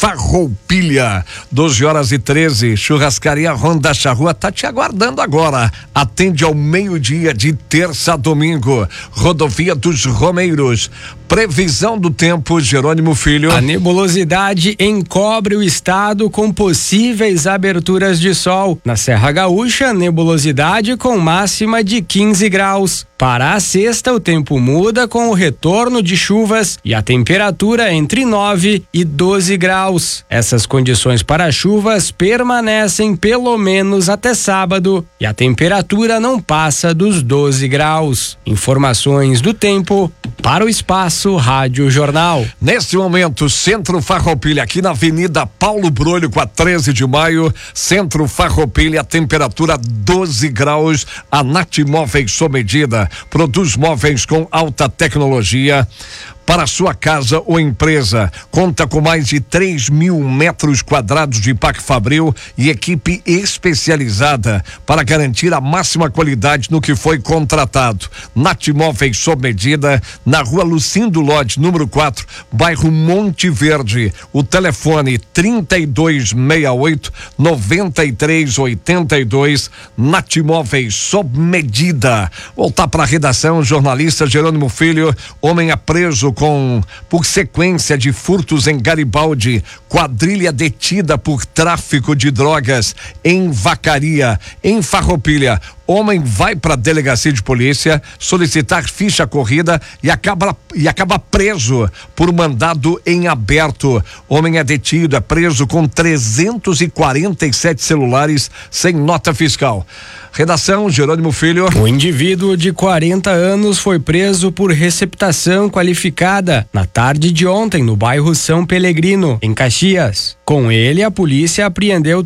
Farroupilha, 12h13, Churrascaria Ronda Charrua tá te aguardando agora. Atende ao meio-dia de terça a domingo. Rodovia dos Romeiros. Previsão do tempo, Jerônimo Filho. A nebulosidade encobre o estado com possíveis aberturas de sol. Na Serra Gaúcha, nebulosidade com máxima de 15 graus. Para a sexta, o tempo muda com o retorno de chuvas e a temperatura entre 9 e 12 graus. Essas condições para chuvas permanecem pelo menos até sábado e a temperatura não passa dos 12 graus. Informações do tempo para o Espaço Rádio Jornal. Neste momento, Centro Farroupilha, aqui na Avenida Paulo Brolho, com a 13 de maio, Centro Farroupilha, temperatura 12 graus. A Nath Móveis sob medida, produz móveis com alta tecnologia para sua casa ou empresa. Conta com mais de 3.000 metros quadrados de Parque Fabril e equipe especializada para garantir a máxima qualidade no que foi contratado. Nath Móveis sob medida, na Rua Lucindo Lodge, número 4, bairro Monte Verde. O telefone 3268-9382. Nath Móveis sob medida. Voltar para a redação, jornalista Jerônimo Filho. Homem é preso por sequência de furtos em Garibaldi. Quadrilha detida por tráfico de drogas em Vacaria. Em Farroupilha, homem vai para a delegacia de polícia solicitar ficha corrida e acaba preso por mandado em aberto. Homem é detido, é preso com 347 celulares sem nota fiscal. Redação, Jerônimo Filho. O indivíduo de 40 anos foi preso por receptação qualificada na tarde de ontem no bairro São Pelegrino, em Caxias. Com ele, a polícia apreendeu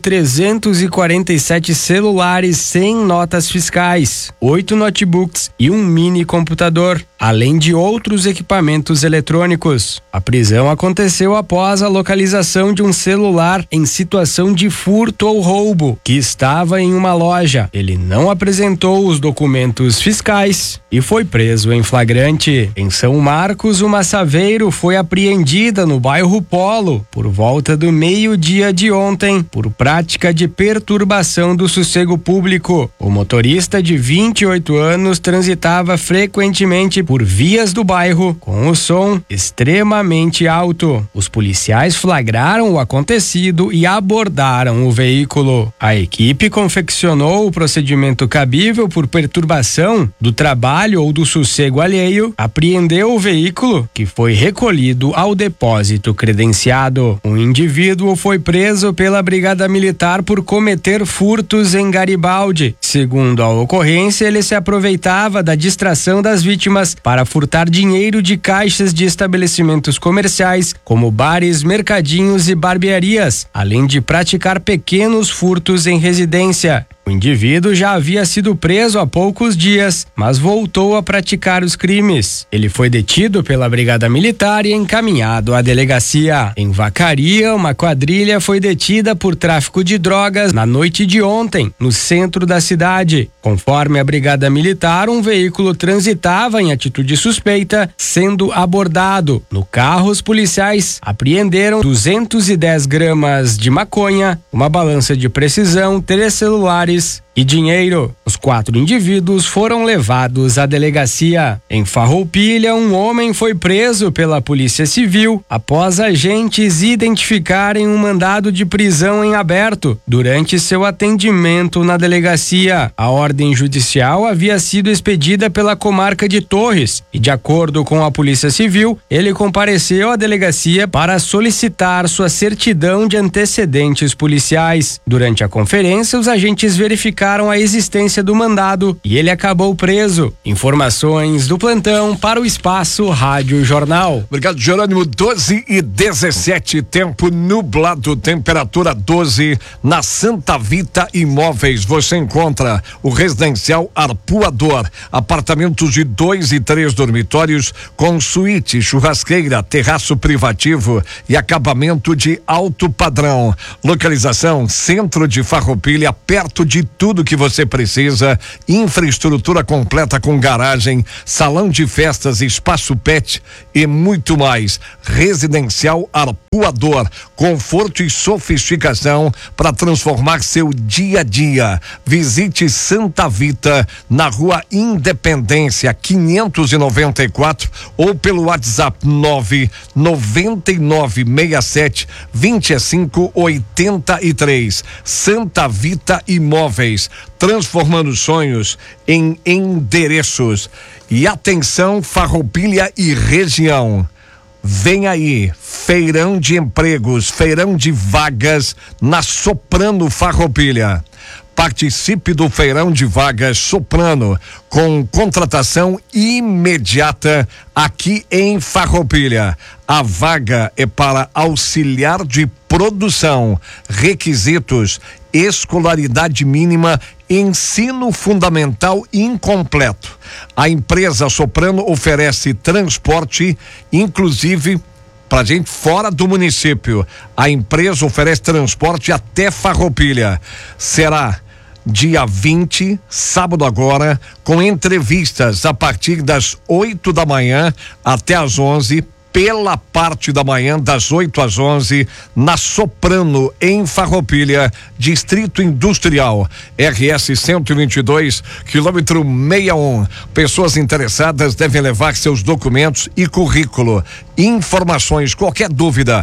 347 celulares sem notas fiscais, 8 notebooks e um mini computador, além de outros equipamentos eletrônicos. A prisão aconteceu após a localização de um celular em situação de furto ou roubo, que estava em uma loja. Ele não apresentou os documentos fiscais e foi preso em flagrante. Em São Marcos, uma Saveiro foi apreendida no bairro Polo por volta do meio-dia de ontem por prática de perturbação do sossego público. O motorista de 28 anos transitava frequentemente por vias do bairro com o som extremamente alto. Os policiais flagraram o acontecido e abordaram o veículo. A equipe confeccionou o procedimento cabível por perturbação do trabalho ou do sossego alheio, apreendeu o veículo, que foi recolhido ao depósito credenciado. O indivíduo foi preso pela Brigada Militar por cometer furtos em Garibaldi. Segundo a ocorrência, ele se aproveitava da distração das vítimas para furtar dinheiro de caixas de estabelecimentos comerciais, como bares, mercadinhos e barbearias, além de praticar pequenos furtos em residência. O indivíduo já havia sido preso há poucos dias, mas voltou a praticar os crimes. Ele foi detido pela Brigada Militar e encaminhado à delegacia. Em Vacaria, uma quadrilha foi detida por tráfico de drogas na noite de ontem, no centro da cidade. Conforme a Brigada Militar, um veículo transitava em atitude suspeita, sendo abordado. No carro, os policiais apreenderam 210 gramas de maconha, uma balança de precisão, 3 celulares e dinheiro. Os 4 indivíduos foram levados à delegacia. Em Farroupilha, um homem foi preso pela Polícia Civil após agentes identificarem um mandado de prisão em aberto durante seu atendimento na delegacia. A ordem judicial havia sido expedida pela comarca de Torres e, de acordo com a Polícia Civil, ele compareceu à delegacia para solicitar sua certidão de antecedentes policiais. Durante a conferência, os agentes verificaram a existência do mandado e ele acabou preso. Informações do plantão para o Espaço Rádio Jornal. Obrigado, Jerônimo. 12h17, tempo nublado, temperatura 12. Na Santa Vita Imóveis você encontra o residencial Arpoador, apartamentos de 2 e 3 dormitórios com suíte, churrasqueira, terraço privativo e acabamento de alto padrão. Localização: centro de Farroupilha, perto de tudo tudo que você precisa, infraestrutura completa com garagem, salão de festas, espaço pet e muito mais. Residencial Arpoador, conforto e sofisticação para transformar seu dia a dia. Visite Santa Vita na Rua Independência 594 ou pelo WhatsApp 999672583. Santa Vita Imóveis, transformando sonhos em endereços. E atenção, Farroupilha e região. Vem aí, feirão de empregos, feirão de vagas na Soprano Farroupilha. Participe do feirão de vagas Soprano com contratação imediata aqui em Farroupilha. A vaga é para auxiliar de produção. Requisitos: escolaridade mínima, ensino fundamental incompleto. A empresa Soprano oferece transporte, inclusive pra gente fora do município. A empresa oferece transporte até Farroupilha. Será dia 20, sábado agora, com entrevistas a partir das 8 da manhã até às 11, pela parte da manhã, das 8 às 11, na Soprano, em Farroupilha, Distrito Industrial, RS 122, quilômetro 61. Pessoas interessadas devem levar seus documentos e currículo. Informações, qualquer dúvida,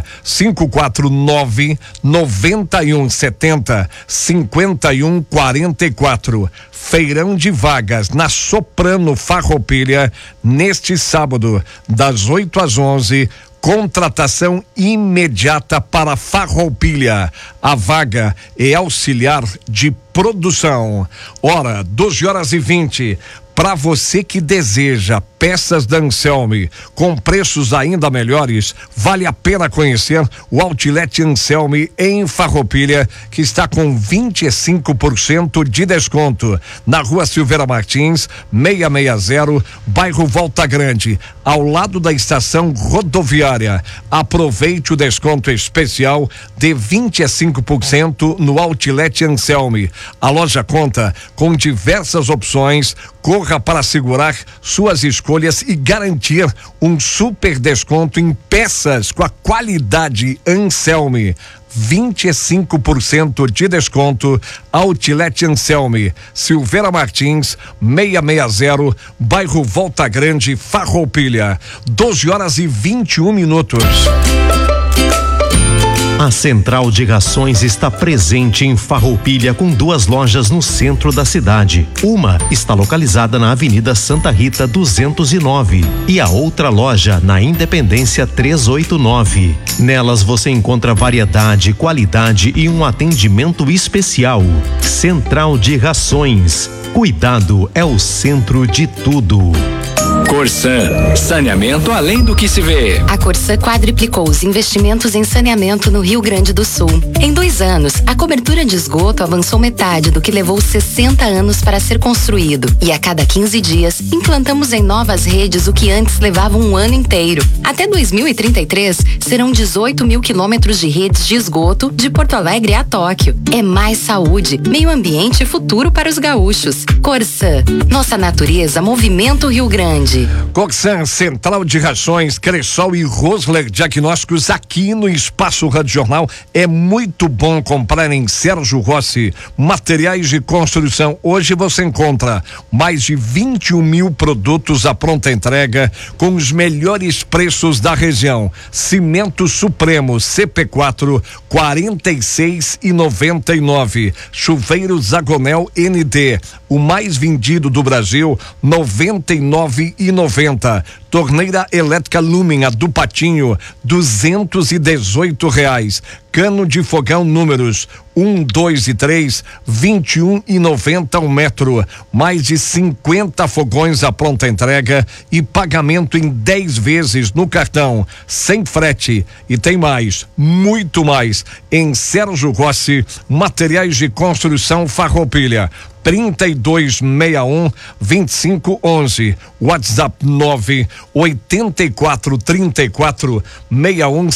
549-9170-5144. Feirão de vagas na Soprano Farroupilha, neste sábado, das 8 às 11. Contratação imediata para Farroupilha. A vaga é auxiliar de produção. Hora, 12h20. Para você que deseja peças da Anselme com preços ainda melhores, vale a pena conhecer o Outlet Anselme em Farroupilha, que está com 25% de desconto. Na Rua Silveira Martins, 660, bairro Volta Grande, ao lado da estação rodoviária. Aproveite o desconto especial de 25% no Outlet Anselme. A loja conta com diversas opções. Corra para segurar suas escolhas e garantir um super desconto em peças com a qualidade Anselme. 25% de desconto. Outlet Anselme, Silveira Martins, 660, bairro Volta Grande, Farroupilha. 12h21. A Central de Rações está presente em Farroupilha com 2 lojas no centro da cidade. Uma está localizada na Avenida Santa Rita 209 e a outra loja na Independência 389. Nelas você encontra variedade, qualidade e um atendimento especial. Central de Rações. Cuidado é o centro de tudo. Corsan, saneamento além do que se vê. A Corsan quadriplicou os investimentos em saneamento no Rio Grande do Sul. Em 2 anos, a cobertura de esgoto avançou metade do que levou 60 anos para ser construído. E a cada 15 dias, implantamos em novas redes o que antes levava um ano inteiro. Até 2033, serão 18 mil quilômetros de redes de esgoto de Porto Alegre a Tóquio. É mais saúde, meio ambiente e futuro para os gaúchos. Corsan, nossa natureza movimenta o Rio Grande. Corsan, Central de Rações, Cressol e Rosler Diagnósticos aqui no Espaço Rádio Jornal. É muito bom comprar em Sérgio Rossi materiais de construção. Hoje você encontra mais de 21 mil produtos à pronta entrega com os melhores preços da região. Cimento Supremo CP4 46,99. Chuveiro Zagonel ND, o mais vendido do Brasil, 99,90. Torneira elétrica Lumen do Patinho, R$218. Cano de fogão números 1, 2 e 3, 21,90 um metro. Mais de 50 fogões à pronta entrega e pagamento em 10 vezes no cartão, sem frete. E tem mais, muito mais, em Sérgio Rossi, materiais de construção Farroupilha. 3261-2511, WhatsApp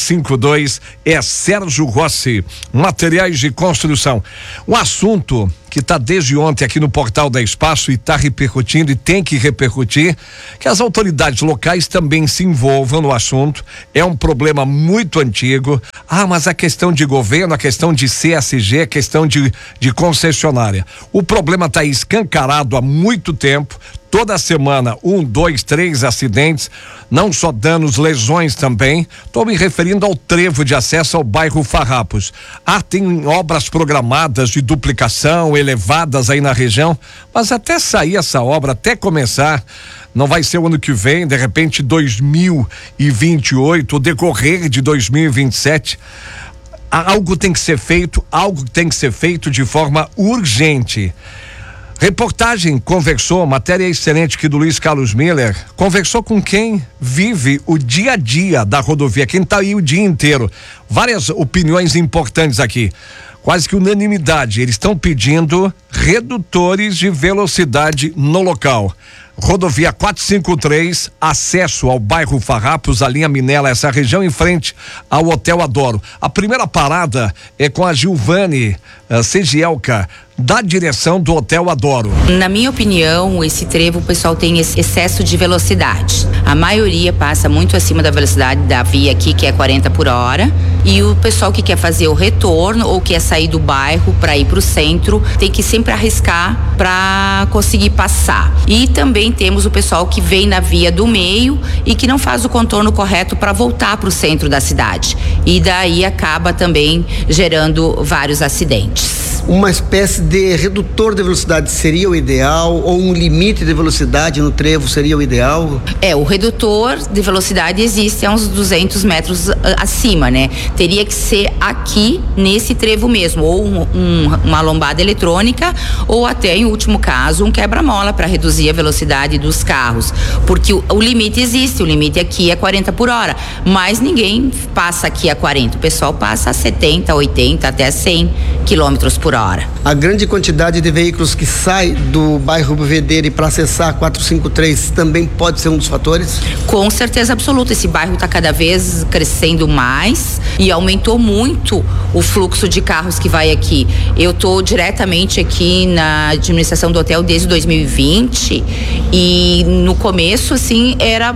984346152, é Sérgio Rossi, materiais de construção. O assunto que está desde ontem aqui no portal da Espaço e está repercutindo e tem que repercutir, que as autoridades locais também se envolvam no assunto. É um problema muito antigo. Mas a questão de governo, a questão de CSG, a questão de concessionária. O problema está escancarado há muito tempo. Toda semana, 1, 2, 3 acidentes, não só danos, lesões também. Estou me referindo ao trevo de acesso ao bairro Farrapos. Tem obras programadas de duplicação, elevadas aí na região, mas até sair essa obra, até começar, não vai ser o ano que vem, de repente 2028, o decorrer de 2027. Algo tem que ser feito de forma urgente. Reportagem conversou, matéria excelente aqui do Luiz Carlos Miller, conversou com quem vive o dia a dia da rodovia, quem está aí o dia inteiro. Várias opiniões importantes aqui, quase que unanimidade, eles estão pedindo redutores de velocidade no local. Rodovia 453, acesso ao bairro Farrapos, a linha Minela, essa região em frente ao Hotel Adoro. A primeira parada é com a Gilvane Segielka, da direção do Hotel Adoro. Na minha opinião, esse trevo, o pessoal tem esse excesso de velocidade. A maioria passa muito acima da velocidade da via aqui, que é 40 por hora. E o pessoal que quer fazer o retorno ou quer sair do bairro para ir para o centro, tem que sempre arriscar para conseguir passar. E também temos o pessoal que vem na via do meio e que não faz o contorno correto para voltar para o centro da cidade. E daí acaba também gerando vários acidentes. Uma espécie de redutor de velocidade seria o ideal, ou um limite de velocidade no trevo seria o ideal? O redutor de velocidade existe a uns 200 metros acima, né? Teria que ser aqui nesse trevo mesmo, ou uma lombada eletrônica, ou até, em último caso, um quebra-mola para reduzir a velocidade dos carros, porque o limite existe, o limite aqui é 40 por hora, mas ninguém passa aqui a 40, o pessoal passa a 70, 80, até 100 quilômetros por hora. A grande quantidade de veículos que sai do bairro Belvedere para acessar a 453 também pode ser um dos fatores? Com certeza absoluta, esse bairro está cada vez crescendo mais e aumentou muito o fluxo de carros que vai aqui. Eu estou diretamente aqui na administração do hotel desde 2020 e no começo, assim,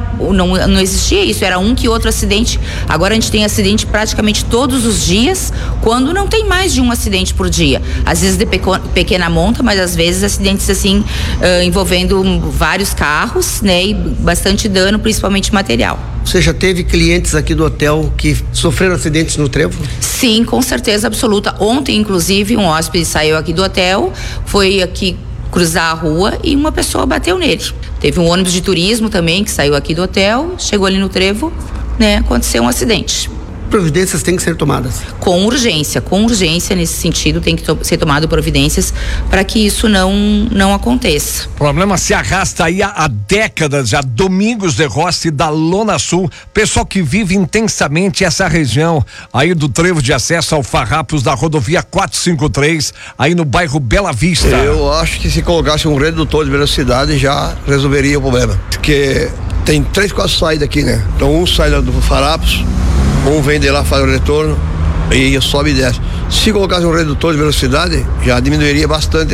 não existia isso, era um que outro acidente. Agora a gente tem acidente praticamente todos os dias, quando não tem mais de um acidente por dia. Às vezes de pequena monta, mas às vezes acidentes assim, envolvendo vários carros, né? E bastante dano, principalmente material. Você já teve clientes aqui do hotel que sofreram acidentes no trevo? Sim, com certeza absoluta. Ontem, inclusive, um hóspede saiu aqui do hotel, foi aqui cruzar a rua e uma pessoa bateu nele. Teve um ônibus de turismo também que saiu aqui do hotel, chegou ali no trevo, né? Aconteceu um acidente. Providências têm que ser tomadas? Com urgência nesse sentido, tem que ser tomado providências para que isso não aconteça. O problema se arrasta aí há décadas, já. Domingos de Rossi, da Lona Sul, pessoal que vive intensamente essa região aí do trevo de acesso ao Farrapos da rodovia 453, aí no bairro Bela Vista. Eu acho que se colocasse um redutor de velocidade já resolveria o problema, porque tem 3, 4 saídas aqui, né? Então um sai do Farrapos, um vem de lá, faz o retorno e sobe e desce. Se colocasse um redutor de velocidade, já diminuiria bastante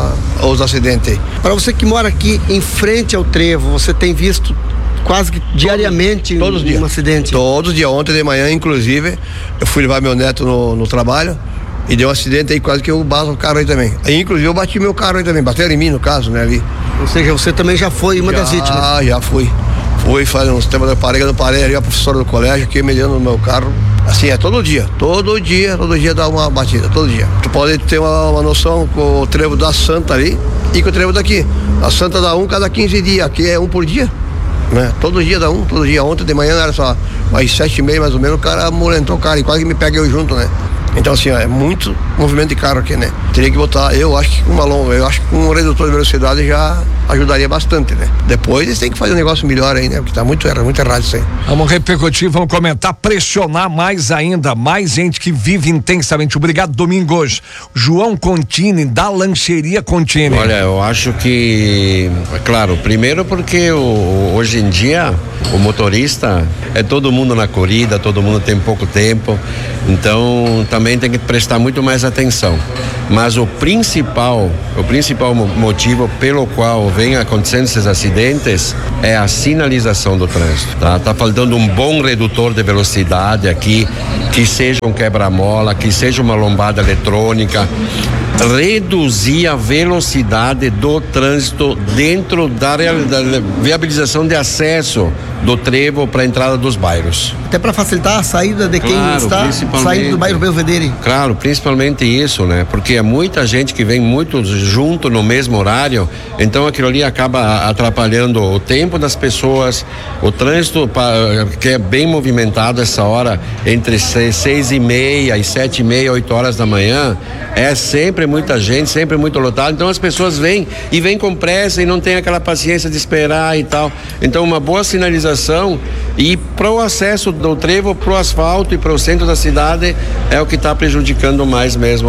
os acidentes. Para você que mora aqui em frente ao trevo, você tem visto quase que diariamente um acidente? Todos os dias. Ontem de manhã, inclusive, eu fui levar meu neto no trabalho e deu um acidente aí, quase que eu bato o carro aí também. Aí, inclusive, eu bati meu carro aí também, bateram em mim no caso, né, ali. Ou seja, você também já foi uma das vítimas? Já fui. Fui fazendo uns tempos, eu parei ali, a professora do colégio, que me deu no meu carro. Assim, é todo dia dá uma batida, todo dia. Tu pode ter uma noção com o trevo da Santa ali e com o trevo daqui. A Santa dá um cada 15 dias, aqui é um por dia, né? Todo dia dá um, todo dia. Ontem de manhã era só, às 7h30 mais ou menos, o cara amolentou o cara e quase que me pega eu junto, né? Então assim, é muito movimento de carro aqui, né? Teria que botar, eu acho que com um redutor de velocidade já ajudaria bastante, né? Depois eles têm que fazer um negócio melhor aí, né? Porque tá muito errado isso aí. Vamos repercutir, vamos comentar, pressionar mais ainda, mais gente que vive intensamente. Obrigado, Domingos. João Contini, da Lancheria Contini. Olha, eu acho que, é claro, primeiro porque hoje em dia o motorista é todo mundo na corrida, todo mundo tem pouco tempo, então também tem que prestar muito mais atenção. Mas o principal motivo pelo qual vem acontecendo esses acidentes é a sinalização do trânsito. Tá faltando um bom redutor de velocidade aqui, que seja um quebra-mola, que seja uma lombada eletrônica, reduzir a velocidade do trânsito dentro da viabilização de acesso do trevo para a entrada dos bairros. Até para facilitar a saída de quem está saindo do bairro Belvedere. Claro, principalmente isso, né? Porque é muita gente que vem muito junto no mesmo horário, então aquilo ali acaba atrapalhando o tempo das pessoas, o trânsito que é bem movimentado essa hora, entre 6:30 e 7:30, 8 horas da manhã, é sempre muita gente, sempre muito lotado, então as pessoas vêm com pressa e não tem aquela paciência de esperar e tal. Então uma boa sinalização e para o acesso do trevo para o asfalto e para o centro da cidade é o que está prejudicando mais mesmo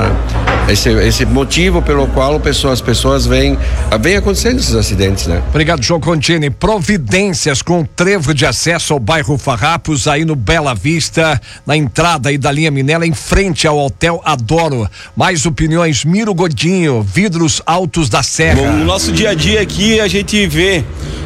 esse motivo pelo qual as pessoas vêm acontecendo esses acidentes, né? Obrigado, João Contini. Providências com trevo de acesso ao bairro Farrapos, aí no Bela Vista, na entrada aí da linha Minela, em frente ao Hotel Adoro. Mais opiniões, Miro Godinho, vidros altos da Serra. Bom, no nosso dia a dia aqui a gente vê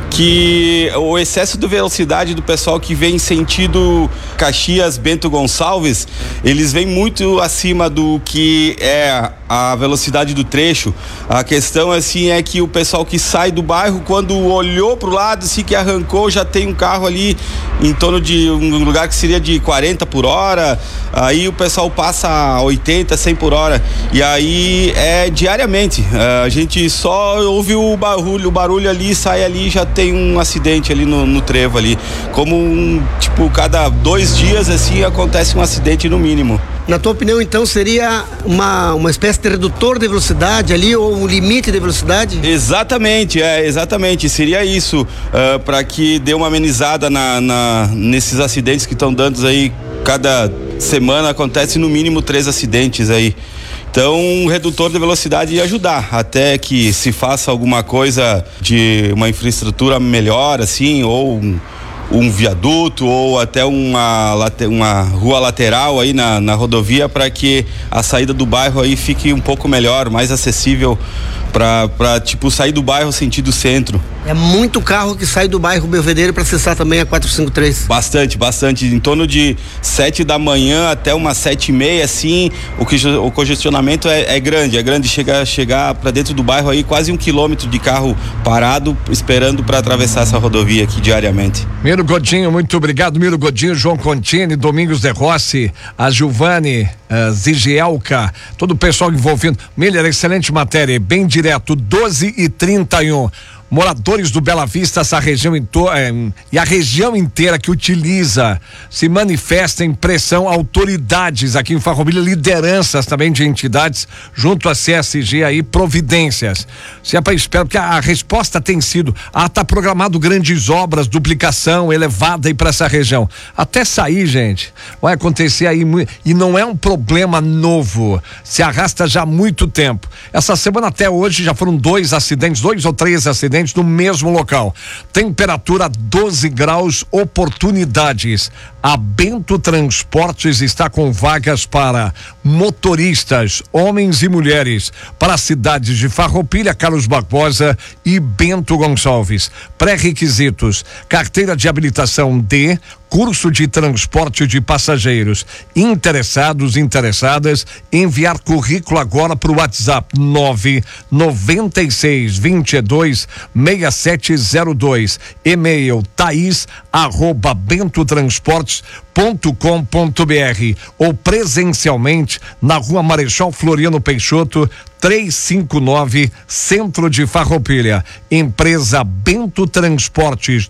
que o excesso de velocidade do pessoal que vem em sentido Caxias, Bento Gonçalves, eles vêm muito acima do que é a velocidade do trecho. A questão assim é que o pessoal que sai do bairro, quando olhou pro lado, assim que arrancou, já tem um carro ali em torno de um lugar que seria de 40 por hora, aí o pessoal passa a 80, 100 por hora, e aí é diariamente, a gente só ouve o barulho ali, sai ali, já tem um acidente ali no trevo ali, como cada 2 dias assim acontece um acidente no mínimo. Na tua opinião, então, seria uma espécie de redutor de velocidade ali, ou um limite de velocidade? Exatamente, seria isso, para que dê uma amenizada nesses acidentes que estão dando aí. Cada semana acontece no mínimo 3 acidentes aí. Então, um redutor de velocidade ia ajudar, até que se faça alguma coisa de uma infraestrutura melhor, assim, ou um viaduto, ou até uma rua lateral aí na rodovia, para que a saída do bairro aí fique um pouco melhor, mais acessível para sair do bairro sentido centro. É muito carro que sai do bairro Belvedere para acessar também a 453. Bastante, em torno de 7 da manhã até umas 7:30, assim, o congestionamento é grande, chegar para dentro do bairro aí quase 1 quilômetro de carro parado, esperando para atravessar essa rodovia aqui diariamente. Miro Godinho, muito obrigado, Miro Godinho, João Contini, Domingos de Rossi, a Giovani, Zigielka, todo o pessoal envolvido. Miller, excelente matéria, bem direto, 12:31. Moradores do Bela Vista, essa região e a região inteira que utiliza, se manifesta em pressão a autoridades aqui em Farroupilha, lideranças também de entidades junto à CSG aí, providências. Sempre espero que a resposta tem sido, tá programado grandes obras, duplicação elevada aí para essa região. Até sair, gente, vai acontecer aí, e não é um problema novo, se arrasta já há muito tempo. Essa semana até hoje já foram 2 ou 3 acidentes no mesmo local. Temperatura 12 graus, oportunidades. A Bento Transportes está com vagas para motoristas, homens e mulheres, para as cidades de Farroupilha, Carlos Barbosa e Bento Gonçalves. Pré-requisitos: carteira de habilitação D, curso de transporte de passageiros. Interessadas, enviar currículo agora para o WhatsApp 996226702, e-mail thais@bentotransportes.com.br ou presencialmente na Rua Marechal Floriano Peixoto, 359, Centro de Farroupilha. Empresa Bento Transportes,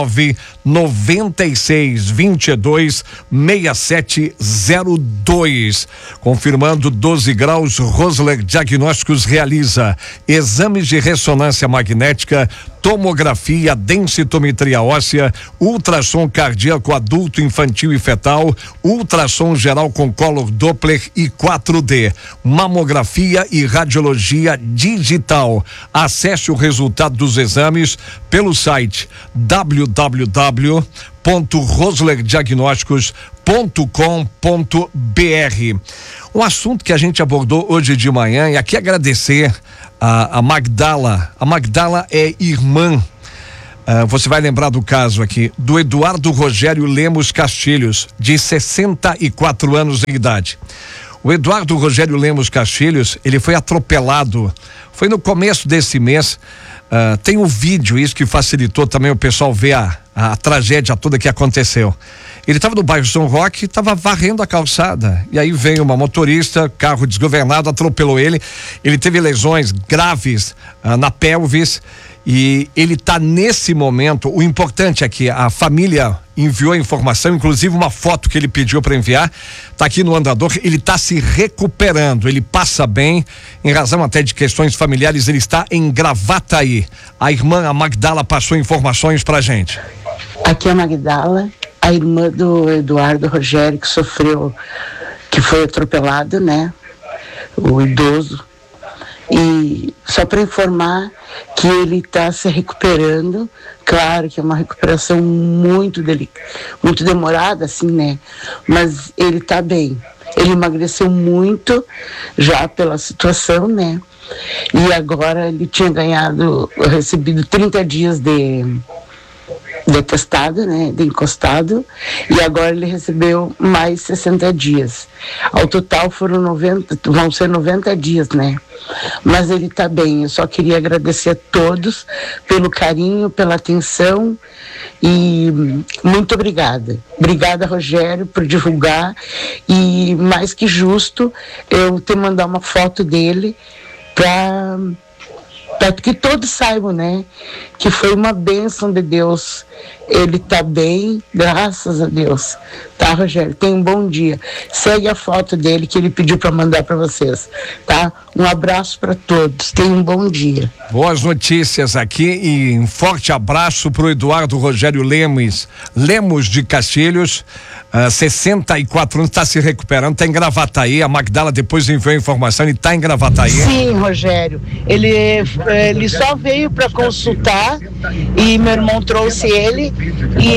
996226702. Confirmando 12 graus, Rosler Diagnósticos realiza exames de ressonância magnética, tomografia, densitometria óssea, ultrassom cardíaco adulto, infantil e fetal, ultrassom geral com Color Doppler e 4D, mamografia e radiologia digital. Acesse o resultado dos exames pelo site www.roslerdiagnósticos.com.br Um assunto que a gente abordou hoje de manhã, e aqui agradecer a Magdala. A Magdala é irmã, você vai lembrar do caso aqui, do Eduardo Rogério Lemos Castilhos, de 64 anos de idade. O Eduardo Rogério Lemos Castilhos, ele foi atropelado, foi no começo desse mês. Tem um vídeo, isso que facilitou também o pessoal ver a tragédia toda que aconteceu. Ele estava no bairro São Roque, estava varrendo a calçada, e aí veio uma motorista, carro desgovernado, atropelou ele. Ele teve lesões graves na pelvis, e ele está nesse momento. O importante é que a família enviou a informação, inclusive uma foto que ele pediu para enviar, está aqui no andador. Ele está se recuperando, ele passa bem, em razão até de questões familiares. Ele está em Gravataí. A irmã, a Magdala, passou informações pra gente. Aqui é a Magdala, a irmã do Eduardo Rogério, que foi atropelado, né? O idoso. E só para informar que ele está se recuperando. Claro que é uma recuperação muito demorada, assim, né? Mas ele está bem. Ele emagreceu muito já pela situação, né? E agora ele tinha recebido 30 dias de atestado, né, de encostado, e agora ele recebeu mais 60 dias. Ao total vão ser 90 dias, né? Mas ele tá bem. Eu só queria agradecer a todos pelo carinho, pela atenção, e muito obrigada. Obrigada, Rogério, por divulgar, e mais que justo eu te mandar uma foto dele para que todos saibam, né, que foi uma bênção de Deus. Ele tá bem, graças a Deus. Tá, Rogério? Tenha um bom dia. Segue a foto dele que ele pediu para mandar para vocês, tá? Um abraço para todos. Tenha um bom dia. Boas notícias aqui, e um forte abraço pro Eduardo Rogério Lemos de Castilhos, 64 anos, está se recuperando, está em Gravataí. A Magdala depois enviou a informação, ele está em Gravataí. Sim, Rogério. Ele só veio para consultar, e meu irmão trouxe ele, e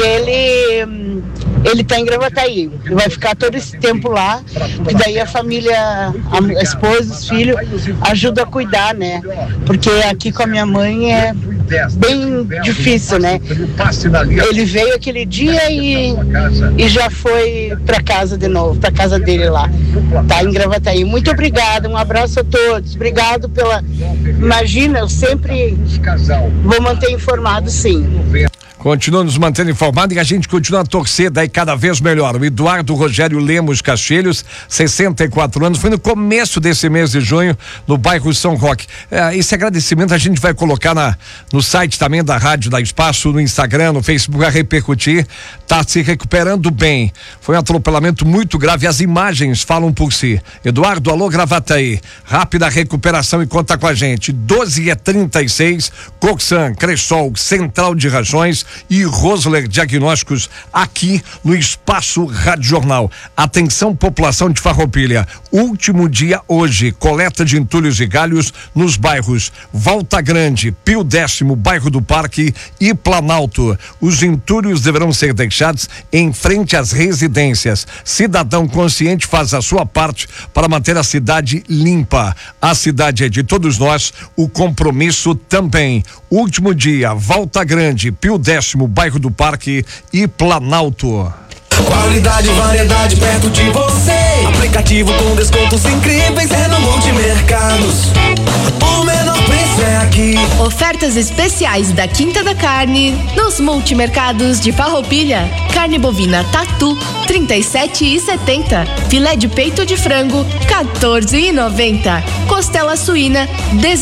ele tá em Gravataí. Ele vai ficar todo esse tempo lá, e daí a família, a esposa, os filhos, ajuda a cuidar, né? Porque aqui com a minha mãe é bem difícil, né? Ele veio aquele dia e já foi para casa de novo, para casa dele lá. Tá em Gravataí. Muito obrigada, um abraço a todos. Obrigado Imagina, eu sempre vou manter informado, sim. Continua nos mantendo informado, e a gente continua a torcer daí cada vez melhor. O Eduardo Rogério Lemos Castilhos, 64 anos, foi no começo desse mês de junho, no bairro São Roque. Esse agradecimento a gente vai colocar no site também da Rádio da Espaço, no Instagram, no Facebook, a repercutir. Tá se recuperando bem. Foi um atropelamento muito grave, as imagens falam por si. Eduardo, alô, Gravataí. Rápida recuperação e conta com a gente. 12h36, Coxan, Cressol, Central de Rações e Rosler Diagnósticos, aqui no Espaço Rádio Jornal. Atenção, população de Farroupilha, último dia hoje, coleta de entulhos e galhos nos bairros Volta Grande, Pio 10º, bairro do Parque e Planalto. Os entulhos deverão ser deixados em frente às residências. Cidadão consciente faz a sua parte para manter a cidade limpa. A cidade é de todos nós, o compromisso também. Último dia, Volta Grande, Pio 10º, bairro do Parque e Planalto. Qualidade e variedade perto de você. Aplicativo com descontos incríveis é no Multimercados. O menor preço é aqui. Ofertas especiais da Quinta da Carne nos Multimercados de Farroupilha. Carne bovina Tatu, 37,70. Filé de peito de frango, 14,90. Costela suína,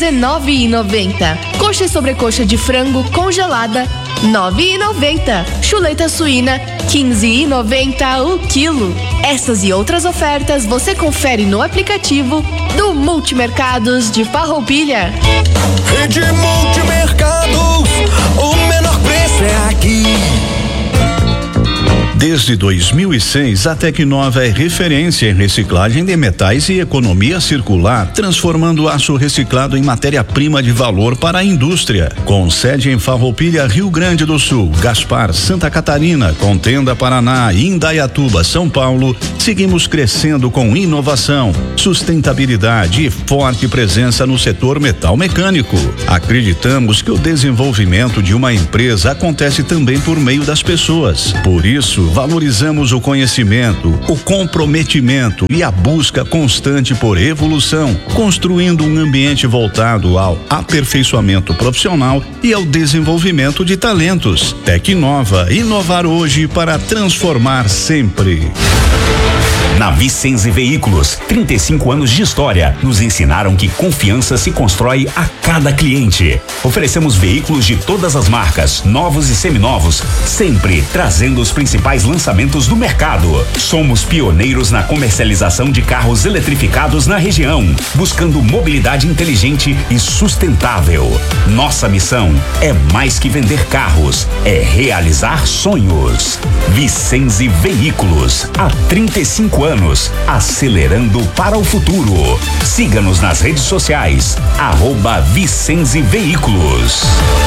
19,90. Coxa e sobrecoxa de frango congelada, 9,90. Chuleta suína, 15,90 o quilo. Essas e outras ofertas você confere no aplicativo do Multimercados de Farroupilha. Rede Multimercados, o menor preço é aqui. Desde 2006, a Tecnova é referência em reciclagem de metais e economia circular, transformando o aço reciclado em matéria-prima de valor para a indústria. Com sede em Farroupilha, Rio Grande do Sul, Gaspar, Santa Catarina, Contenda, Paraná e Indaiatuba, São Paulo, seguimos crescendo com inovação, sustentabilidade e forte presença no setor metal mecânico. Acreditamos que o desenvolvimento de uma empresa acontece também por meio das pessoas. Por isso, valorizamos o conhecimento, o comprometimento e a busca constante por evolução, construindo um ambiente voltado ao aperfeiçoamento profissional e ao desenvolvimento de talentos. Tecnova, inovar hoje para transformar sempre. Na Vicenze Veículos, 35 anos de história nos ensinaram que confiança se constrói a cada cliente. Oferecemos veículos de todas as marcas, novos e seminovos, sempre trazendo os principais lançamentos do mercado. Somos pioneiros na comercialização de carros eletrificados na região, buscando mobilidade inteligente e sustentável. Nossa missão é mais que vender carros, é realizar sonhos. Vicenze Veículos, há 35 anos, acelerando para o futuro. Siga-nos nas redes sociais, @Vicenze Veículos.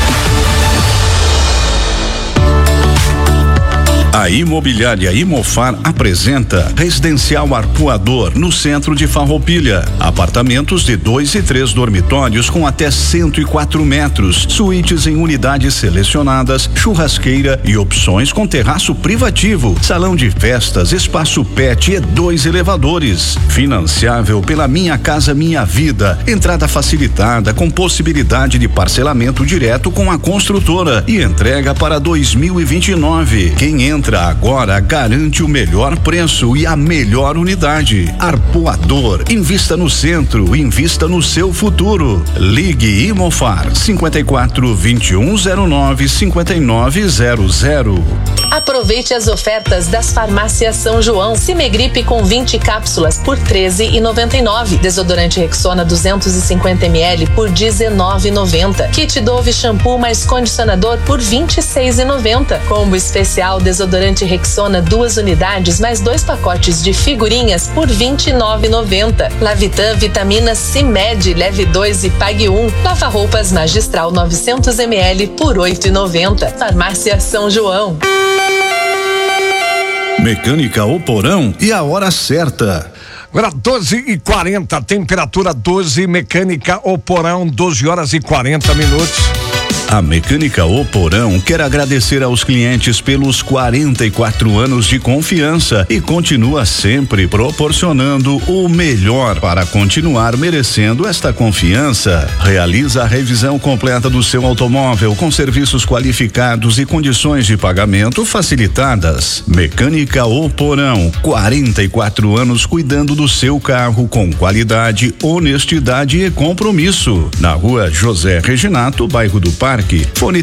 A Imobiliária Imofar apresenta Residencial Arpoador no centro de Farroupilha. Apartamentos de 2 e 3 dormitórios com até 104 metros, suítes em unidades selecionadas, churrasqueira e opções com terraço privativo, salão de festas, espaço pet e 2 elevadores. Financiável pela Minha Casa Minha Vida. Entrada facilitada com possibilidade de parcelamento direto com a construtora e entrega para 2029. Quem entra agora garante o melhor preço e a melhor unidade. Arpoador, invista no centro, invista no seu futuro. Ligue Imofar 54 2109 5900. Aproveite as ofertas das farmácias São João. Cimegripe com 20 cápsulas por R$13,99. Desodorante Rexona 250 ml por R$19,90. Kit Dove shampoo mais condicionador por R$26,90. Combo especial desodorante Rexona 2 unidades mais 2 pacotes de figurinhas por R$29,90. Lavitan vitamina CIMED, leve 2 e pague 1. Lava roupas magistral 900 ml por R$8,90. Farmácia São João. Mecânica O Porão e a hora certa. Agora 12h40, temperatura 12, Mecânica O Porão, 12h40. A Mecânica O Porão quer agradecer aos clientes pelos 44 anos de confiança e continua sempre proporcionando o melhor para continuar merecendo esta confiança. Realiza a revisão completa do seu automóvel com serviços qualificados e condições de pagamento facilitadas. Mecânica O Porão, 44 anos cuidando do seu carro com qualidade, honestidade e compromisso. Na Rua José Reginato, bairro do Parque. Fone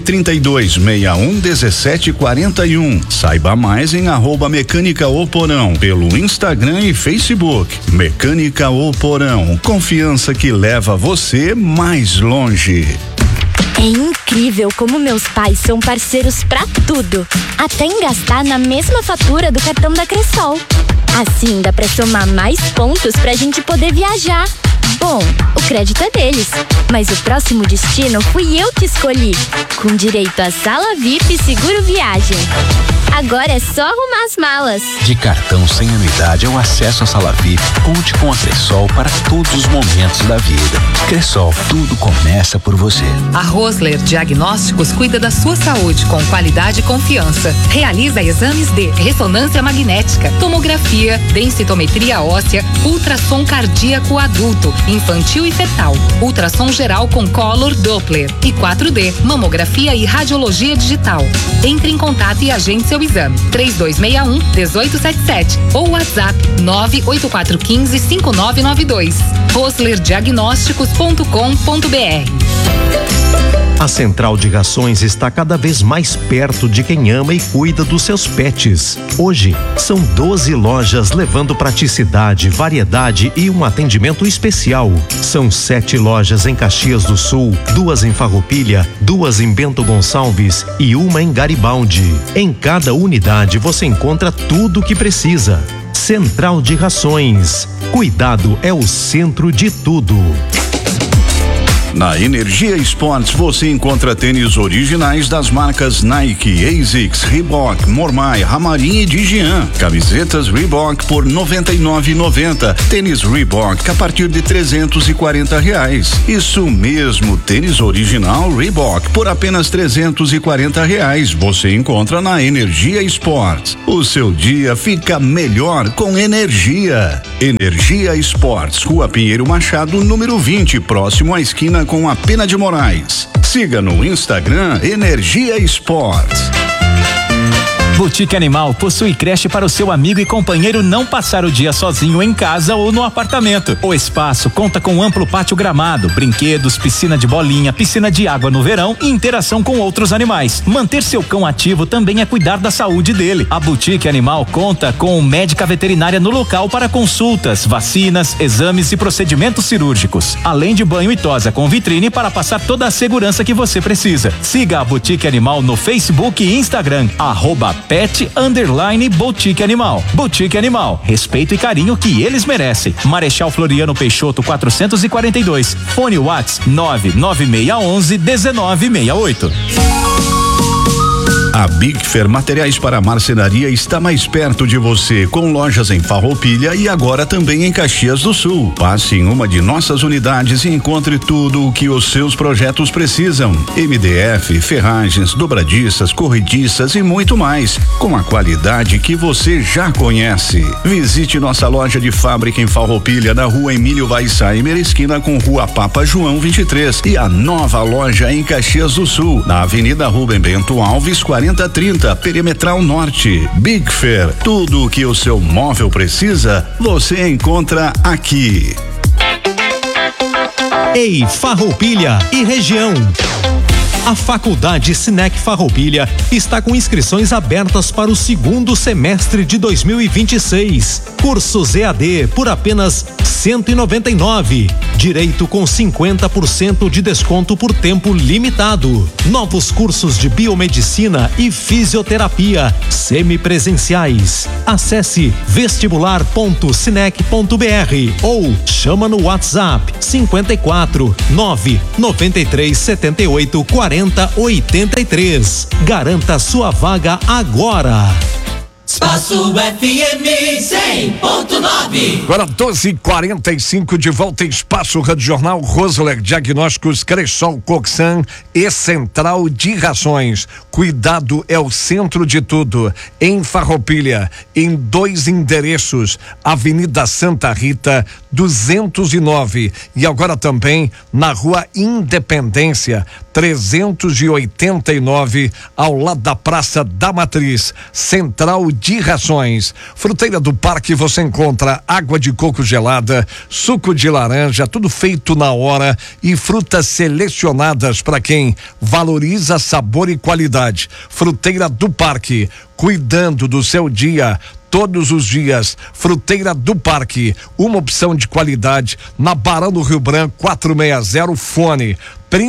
3261-1741. Saiba mais em @Mecânica O Porão pelo Instagram e Facebook. Mecânica O Porão, confiança que leva você mais longe. É incrível como meus pais são parceiros pra tudo, até em gastar na mesma fatura do cartão da Cressol. Assim dá pra somar mais pontos pra gente poder viajar. Bom, o crédito é deles, mas o próximo destino fui eu que escolhi, com direito a sala VIP e seguro viagem. Agora é só arrumar as malas. De cartão sem anuidade ao acesso à sala VIP, conte com a Cressol para todos os momentos da vida. Cressol, tudo começa por você. A Rosler Diagnósticos cuida da sua saúde com qualidade e confiança. Realiza exames de ressonância magnética, tomografia, densitometria óssea, ultrassom cardíaco adulto, infantil e fetal, ultrassom geral com Color Doppler e 4D, mamografia e radiologia digital. Entre em contato e agende seu exame. 3261-1877 ou WhatsApp 98415-5992. Roslerdiagnósticos.com.br. A Central de Rações está cada vez mais perto de quem ama e cuida dos seus pets. Hoje, são 12 lojas levando praticidade, variedade e um atendimento especial. São 7 lojas em Caxias do Sul, 2 em Farroupilha, 2 em Bento Gonçalves e 1 em Garibaldi. Em cada unidade você encontra tudo o que precisa. Central de Rações. Cuidado é o centro de tudo. Na Energia Esportes você encontra tênis originais das marcas Nike, ASICS, Reebok, Mormai, Ramarim e Digian. Camisetas Reebok por R$ 99,90. Tênis Reebok a partir de R$340. Isso mesmo, tênis original Reebok por apenas R$340. Você encontra na Energia Esportes. O seu dia fica melhor com energia. Energia Esportes, Rua Pinheiro Machado, número 20, próximo à esquina com a Pena de Moraes. Siga no Instagram Energia Esportes. Boutique Animal possui creche para o seu amigo e companheiro não passar o dia sozinho em casa ou no apartamento. O espaço conta com amplo pátio gramado, brinquedos, piscina de bolinha, piscina de água no verão e interação com outros animais. Manter seu cão ativo também é cuidar da saúde dele. A Boutique Animal conta com médica veterinária no local para consultas, vacinas, exames e procedimentos cirúrgicos, além de banho e tosa com vitrine para passar toda a segurança que você precisa. Siga a Boutique Animal no Facebook e Instagram, @pet_boutique animal. Boutique Animal, respeito e carinho que eles merecem. Marechal Floriano Peixoto 442. Fone WhatsApp 99611-1968. A Big Fair Materiais para Marcenaria está mais perto de você, com lojas em Farroupilha e agora também em Caxias do Sul. Passe em uma de nossas unidades e encontre tudo o que os seus projetos precisam. MDF, ferragens, dobradiças, corrediças e muito mais, com a qualidade que você já conhece. Visite nossa loja de fábrica em Farroupilha, na Rua Emílio Weissheimer, esquina com Rua Papa João 23, e a nova loja em Caxias do Sul, na Avenida Rubem Bento Alves 4030, Perimetral Norte. Big Fair, tudo o que o seu móvel precisa, você encontra aqui. Ei, Farroupilha e região. A Faculdade Sinec Farroupilha está com inscrições abertas para o segundo semestre de 2026. Cursos EAD por apenas R$199. Direito com 50% de desconto por tempo limitado. Novos cursos de biomedicina e fisioterapia semipresenciais. Acesse vestibular.sinec.br ou chama no WhatsApp 54 993 78 40 83. Garanta sua vaga agora. Espaço FM 100.9. Agora 12h45, de volta em Espaço Rádio Jornal. Roseler Diagnósticos, Cressol, Coxan e Central de Rações. Cuidado é o centro de tudo. Em Farroupilha, em 2 endereços: Avenida Santa Rita 209 e agora também na Rua Independência 389, ao lado da Praça da Matriz. Central de Rações. Fruteira do Parque, você encontra água de coco gelada, suco de laranja, tudo feito na hora, e frutas selecionadas para quem valoriza sabor e qualidade. Fruteira do Parque, cuidando do seu dia todos os dias. Fruteira do Parque, uma opção de qualidade na Barão do Rio Branco 460, fone